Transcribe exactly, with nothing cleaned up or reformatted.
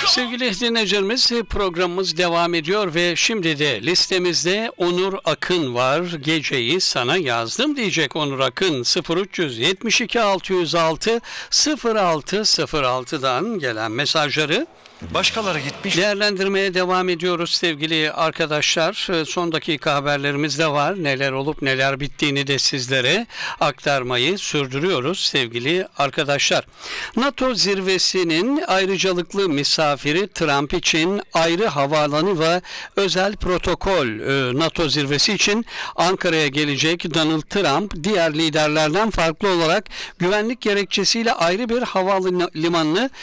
Sevgili dinleyicilerimiz, programımız devam ediyor ve şimdi de listemizde Onur Akın var. Geceyi sana yazdım diyecek Onur Akın. sıfır üç yetmiş iki altı yüz altı sıfır altı sıfır altıdan gelen mesajları Başkaları gitmiş. değerlendirmeye devam ediyoruz sevgili arkadaşlar. Son dakika haberlerimiz de var. Neler olup neler bittiğini de sizlere aktarmayı sürdürüyoruz sevgili arkadaşlar. NATO zirvesinin ayrıcalıklı misafiri Trump için ayrı havaalanı ve özel protokol. NATO zirvesi için Ankara'ya gelecek Donald Trump diğer liderlerden farklı olarak güvenlik gerekçesiyle ayrı bir havalimanını